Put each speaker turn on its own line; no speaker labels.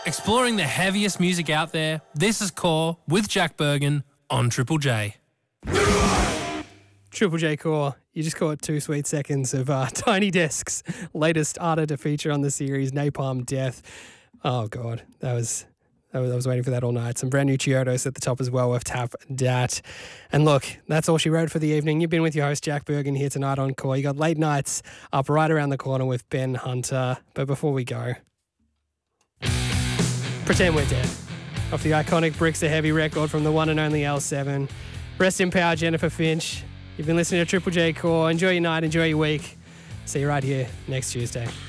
Exploring the heaviest music out there, this is Core with Jack Bergen on Triple J.
Triple J Core, you just caught 2 sweet seconds of Tiny Desk's latest artist to feature on the series, Napalm Death. Oh, God, I was waiting for that all night. Some brand new Chiodos at the top as well with Tap Dat. And look, that's all she wrote for the evening. You've been with your host, Jack Bergen, here tonight on Core. You got late nights up right around the corner with Ben Hunter. But before we go, Pretend We're Dead, off the iconic Bricks Are Heavy record from the one and only L7. Rest in power, Jennifer Finch. You've been listening to Triple J Core. Enjoy your night, enjoy your week. See you right here next Tuesday.